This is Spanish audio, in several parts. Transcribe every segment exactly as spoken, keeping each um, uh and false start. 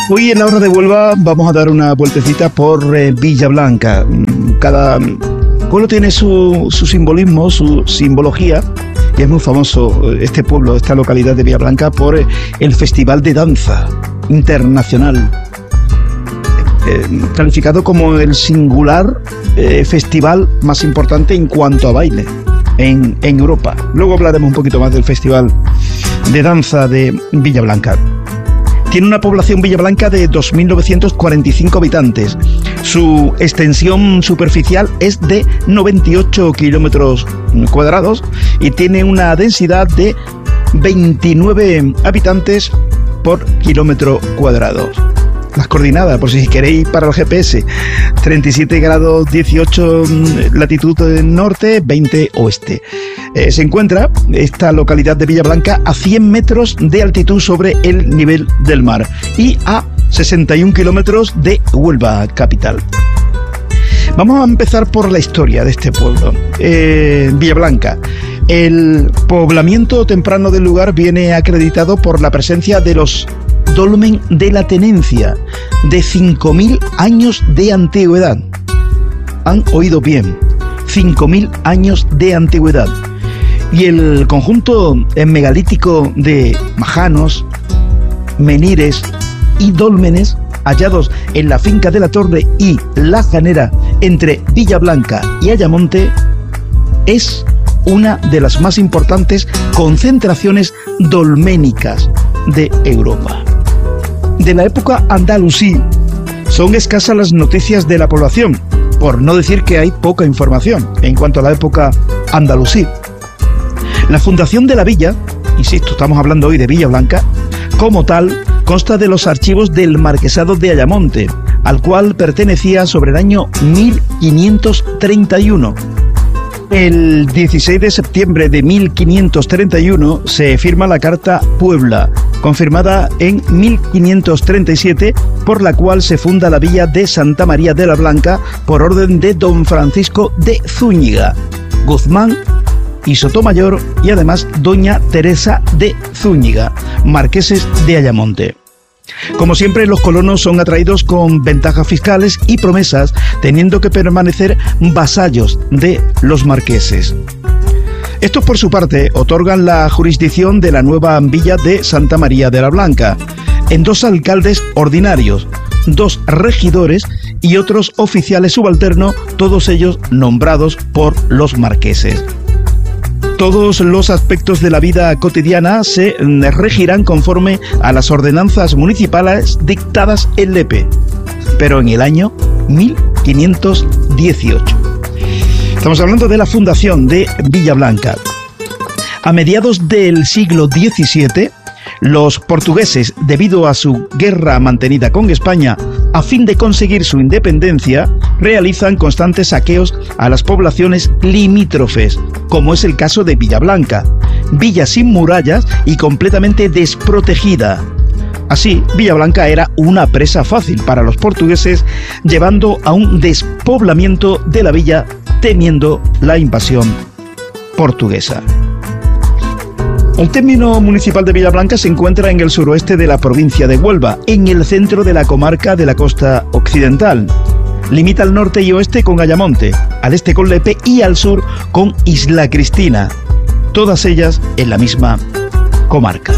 Hoy en la hora de Huelva vamos a dar una vueltecita por eh, Villablanca. Cada pueblo tiene su, su simbolismo, su simbología, y es muy famoso este pueblo, esta localidad de Villablanca, por eh, el Festival de Danza Internacional, eh, calificado como el singular eh, festival más importante en cuanto a baile en, en Europa. Luego hablaremos un poquito más del Festival de Danza de Villablanca. Tiene una población Villablanca de dos mil novecientos cuarenta y cinco habitantes. Su extensión superficial es de noventa y ocho kilómetros cuadrados y tiene una densidad de veintinueve habitantes por kilómetro cuadrado. Las coordenadas, por si queréis para el G P S: treinta y siete grados dieciocho latitud norte, veinte oeste. Eh, se encuentra esta localidad de Villablanca a cien metros de altitud sobre el nivel del mar y a sesenta y un kilómetros de Huelva capital. Vamos a empezar por la historia de este pueblo. Eh, Villablanca. El poblamiento temprano del lugar viene acreditado por la presencia de los dolmen de la tenencia, de cinco mil años de antigüedad. Han oído bien, cinco mil años de antigüedad. Y el conjunto megalítico de majanos, menires y dólmenes hallados en la finca de la Torre y la Janera entre Villablanca y Ayamonte es una de las más importantes concentraciones dolménicas de Europa. De la época andalusí son escasas las noticias de la población, por no decir que hay poca información en cuanto a la época andalusí. La fundación de la villa, insisto, estamos hablando hoy de Villablanca, como tal, consta de los archivos del Marquesado de Ayamonte, al cual pertenecía sobre el año mil quinientos treinta y uno. El dieciséis de septiembre de mil quinientos treinta y uno se firma la Carta Puebla, confirmada en mil quinientos treinta y siete, por la cual se funda la villa de Santa María de la Blanca por orden de don Francisco de Zúñiga, Guzmán y Sotomayor, y además doña Teresa de Zúñiga, marqueses de Ayamonte. Como siempre, los colonos son atraídos con ventajas fiscales y promesas, teniendo que permanecer vasallos de los marqueses. Estos, por su parte, otorgan la jurisdicción de la nueva villa de Santa María de la Blanca en dos alcaldes ordinarios, dos regidores y otros oficiales subalternos, todos ellos nombrados por los marqueses. Todos los aspectos de la vida cotidiana se regirán conforme a las ordenanzas municipales dictadas en Lepe, pero en el año mil quinientos dieciocho. Estamos hablando de la fundación de Villablanca. A mediados del siglo diecisiete, los portugueses, debido a su guerra mantenida con España a fin de conseguir su independencia, realizan constantes saqueos a las poblaciones limítrofes, como es el caso de Villablanca, villa sin murallas y completamente desprotegida. Así, Villablanca era una presa fácil para los portugueses, llevando a un despoblamiento de la villa temiendo la invasión portuguesa. El término municipal de Villablanca se encuentra en el suroeste de la provincia de Huelva, en el centro de la comarca de la costa occidental. Limita al norte y oeste con Ayamonte, al este con Lepe y al sur con Isla Cristina, todas ellas en la misma comarca.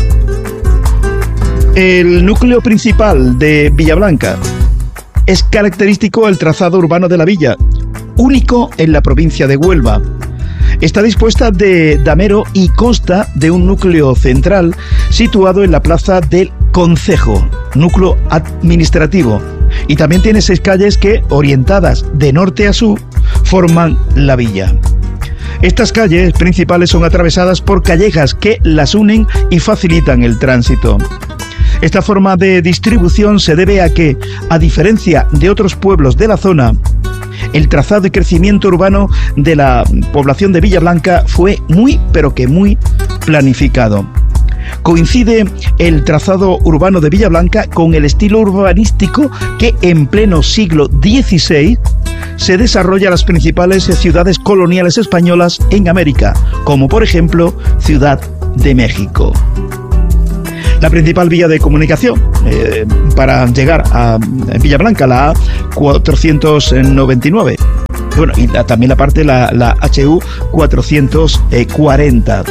El núcleo principal de Villablanca. Es característico el trazado urbano de la villa, único en la provincia de Huelva. Está dispuesta de damero y consta de un núcleo central situado en la plaza del Concejo, núcleo administrativo, y también tiene seis calles que, orientadas de norte a sur, forman la villa. Estas calles principales son atravesadas por callejas que las unen y facilitan el tránsito. Esta forma de distribución se debe a que, a diferencia de otros pueblos de la zona, el trazado y crecimiento urbano de la población de Villablanca fue muy, pero que muy planificado. Coincide el trazado urbano de Villablanca con el estilo urbanístico que en pleno siglo dieciséis se desarrolla en las principales ciudades coloniales españolas en América, como por ejemplo Ciudad de México. La principal vía de comunicación eh, para llegar a Villablanca, la A cuatrocientos noventa y nueve. Bueno, y la, también la parte, la, la H U cuatrocientos cuarenta.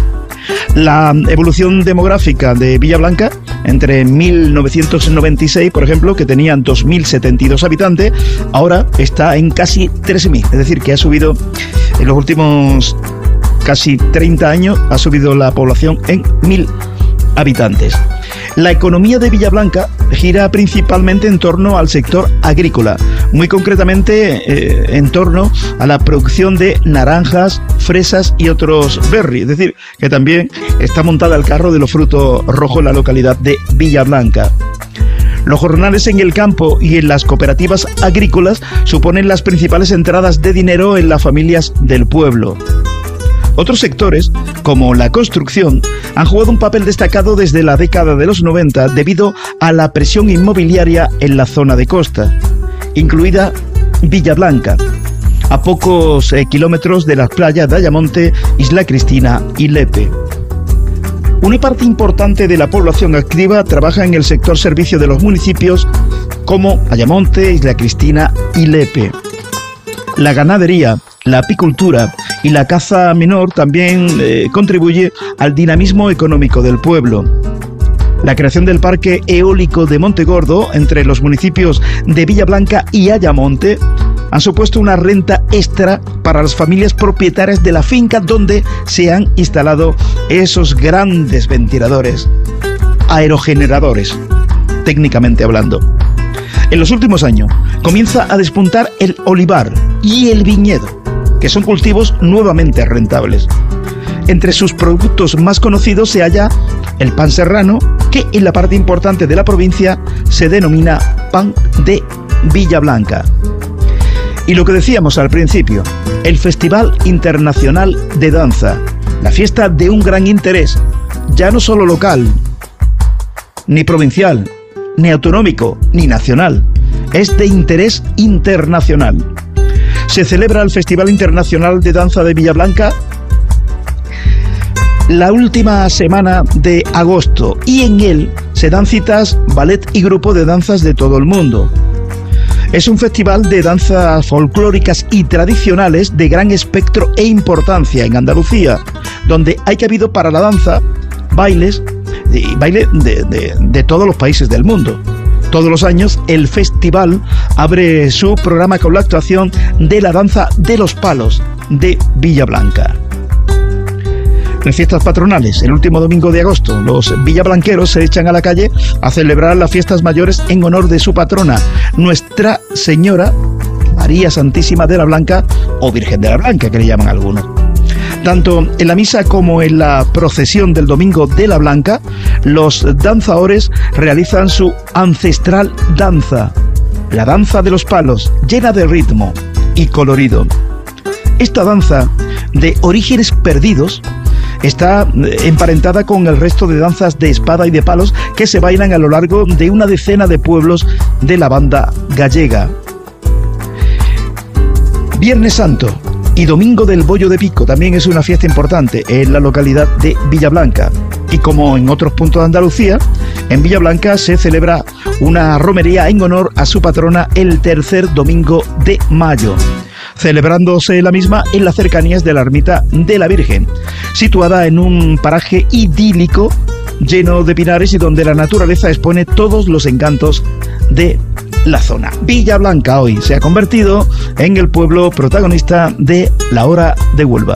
La evolución demográfica de Villablanca entre mil novecientos noventa y seis, por ejemplo, que tenían dos mil setenta y dos habitantes, ahora está en casi trece mil. Es decir, que ha subido en los últimos casi treinta años, ha subido la población en mil habitantes. La economía de Villablanca gira principalmente en torno al sector agrícola, muy concretamente eh, en torno a la producción de naranjas, fresas y otros berries, es decir, que también está montada el carro de los frutos rojos en la localidad de Villablanca. Los jornales en el campo y en las cooperativas agrícolas suponen las principales entradas de dinero en las familias del pueblo. Otros sectores, como la construcción, han jugado un papel destacado desde la década de los noventa debido a la presión inmobiliaria en la zona de costa, incluida Villablanca, a pocos eh, kilómetros de las playas de Ayamonte, Isla Cristina y Lepe. Una parte importante de la población activa trabaja en el sector servicio de los municipios como Ayamonte, Isla Cristina y Lepe. La ganadería, la apicultura y la caza menor también eh, contribuye al dinamismo económico del pueblo. La creación del parque eólico de Montegordo entre los municipios de Villablanca y Ayamonte han supuesto una renta extra para las familias propietarias de la finca donde se han instalado esos grandes ventiladores, aerogeneradores, técnicamente hablando. En los últimos años comienza a despuntar el olivar y el viñedo, que son cultivos nuevamente rentables. Entre sus productos más conocidos se halla el pan serrano, que en la parte importante de la provincia se denomina pan de Villablanca. Y lo que decíamos al principio, el Festival Internacional de Danza, la fiesta de un gran interés, ya no solo local, ni provincial, ni autonómico, ni nacional, es de interés internacional. Se celebra el Festival Internacional de Danza de Villablanca la última semana de agosto y en él se dan citas ballet y grupo de danzas de todo el mundo. Es un festival de danzas folclóricas y tradicionales de gran espectro e importancia en Andalucía, donde hay cabido para la danza, bailes y baile de, de, de todos los países del mundo. Todos los años el festival abre su programa con la actuación de la danza de los palos de Villablanca. En fiestas patronales, el último domingo de agosto, los villablanqueros se echan a la calle a celebrar las fiestas mayores en honor de su patrona, Nuestra Señora María Santísima de la Blanca, o Virgen de la Blanca, que le llaman algunos. Tanto en la misa como en la procesión del Domingo de la Blanca, los danzadores realizan su ancestral danza, la danza de los palos, llena de ritmo y colorido. Esta danza, de orígenes perdidos, está emparentada con el resto de danzas de espada y de palos que se bailan a lo largo de una decena de pueblos de la banda gallega. Viernes Santo y Domingo del Bollo de Pico también es una fiesta importante en la localidad de Villablanca. Y como en otros puntos de Andalucía, en Villablanca se celebra una romería en honor a su patrona el tercer domingo de mayo, celebrándose la misma en las cercanías de la ermita de la Virgen, situada en un paraje idílico lleno de pinares y donde la naturaleza expone todos los encantos de la zona. Villablanca hoy se ha convertido en el pueblo protagonista de La Hora de Huelva.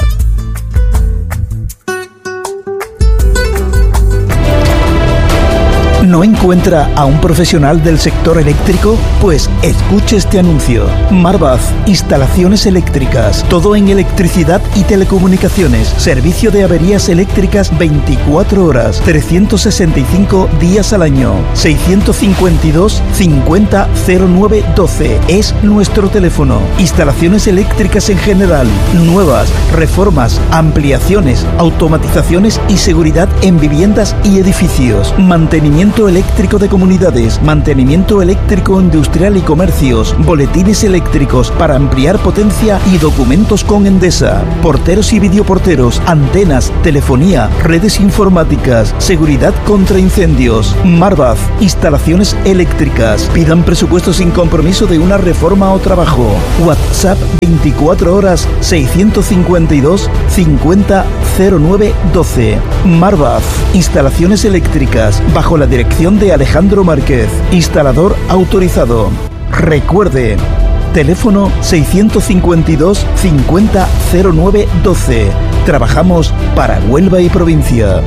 ¿No encuentra a un profesional del sector eléctrico? Pues escuche este anuncio. Marvaz, instalaciones eléctricas, todo en electricidad y telecomunicaciones, servicio de averías eléctricas veinticuatro horas, trescientos sesenta y cinco días al año. seiscientos cincuenta y dos cincuenta cero nueve doce es nuestro teléfono. Instalaciones eléctricas en general, nuevas, reformas, ampliaciones, automatizaciones y seguridad en viviendas y edificios, mantenimiento mantenimiento eléctrico de comunidades, mantenimiento eléctrico industrial y comercios, boletines eléctricos para ampliar potencia y documentos con Endesa, porteros y videoporteros, antenas, telefonía, redes informáticas, seguridad contra incendios. Marvaz, instalaciones eléctricas. Pidan presupuesto sin compromiso de una reforma o trabajo. WhatsApp veinticuatro horas seiscientos cincuenta y dos cincuenta cero nueve doce. Marvaz, instalaciones eléctricas, bajo la dirección de Alejandro Márquez, instalador autorizado. Recuerde, teléfono seiscientos cincuenta y dos cincuenta cero nueve doce. Trabajamos para Huelva y provincia.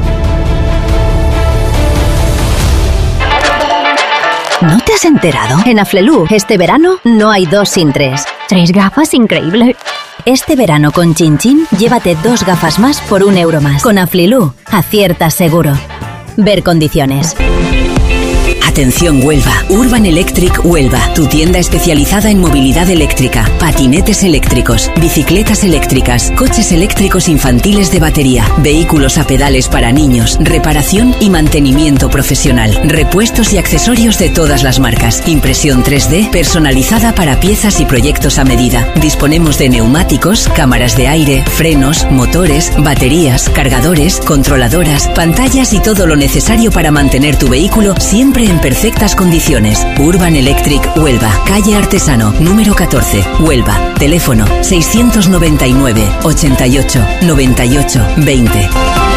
¿No te has enterado? En Aflelu, este verano no hay dos sin tres. Tres gafas, increíble. Este verano con Chin Chin, llévate dos gafas más por un euro más. Con Aflelu, aciertas seguro. Ver condiciones. Atención Huelva, Urban Electric Huelva, tu tienda especializada en movilidad eléctrica, patinetes eléctricos, bicicletas eléctricas, coches eléctricos infantiles de batería, vehículos a pedales para niños, reparación y mantenimiento profesional, repuestos y accesorios de todas las marcas, impresión tres D personalizada para piezas y proyectos a medida. Disponemos de neumáticos, cámaras de aire, frenos, motores, baterías, cargadores, controladoras, pantallas y todo lo necesario para mantener tu vehículo siempre en perfectas condiciones. Urban Electric Huelva, calle Artesano, número catorce, Huelva. Teléfono seiscientos noventa y nueve, ochenta y ocho, noventa y ocho, veinte.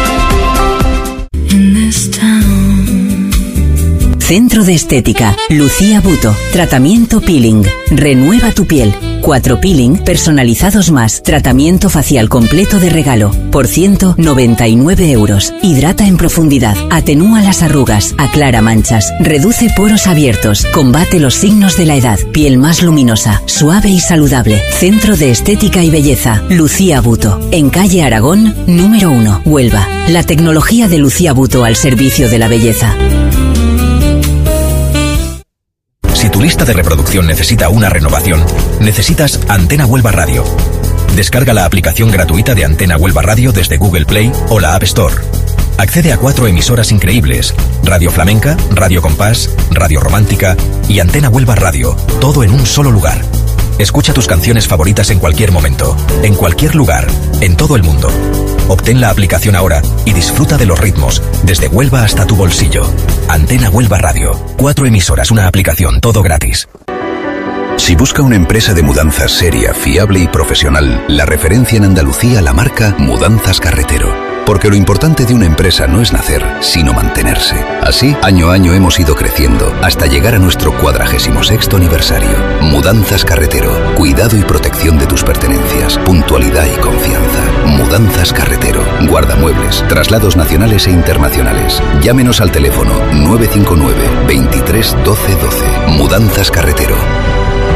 Centro de Estética, Lucía Buto, tratamiento peeling, renueva tu piel, cuatro peeling personalizados más, tratamiento facial completo de regalo, por ciento noventa y nueve euros, hidrata en profundidad, atenúa las arrugas, aclara manchas, reduce poros abiertos, combate los signos de la edad, piel más luminosa, suave y saludable. Centro de Estética y Belleza, Lucía Buto, en calle Aragón, número uno, Huelva. La tecnología de Lucía Buto al servicio de la belleza. Si tu lista de reproducción necesita una renovación, necesitas Antena Huelva Radio. Descarga la aplicación gratuita de Antena Huelva Radio desde Google Play o la App Store. Accede a cuatro emisoras increíbles: Radio Flamenca, Radio Compás, Radio Romántica y Antena Huelva Radio, todo en un solo lugar. Escucha tus canciones favoritas en cualquier momento, en cualquier lugar, en todo el mundo. Obtén la aplicación ahora y disfruta de los ritmos, desde Huelva hasta tu bolsillo. Antena Huelva Radio. Cuatro emisoras, una aplicación, todo gratis. Si busca una empresa de mudanzas seria, fiable y profesional, la referencia en Andalucía la marca Mudanzas Carretero. Porque lo importante de una empresa no es nacer, sino mantenerse. Así, año a año hemos ido creciendo hasta llegar a nuestro cuadragésimo sexto aniversario. Mudanzas Carretero. Cuidado y protección de tus pertenencias. Puntualidad y confianza. Mudanzas Carretero. Guardamuebles. Traslados nacionales e internacionales. Llámenos al teléfono nueve cinco nueve, veintitrés, doce, doce. Mudanzas Carretero.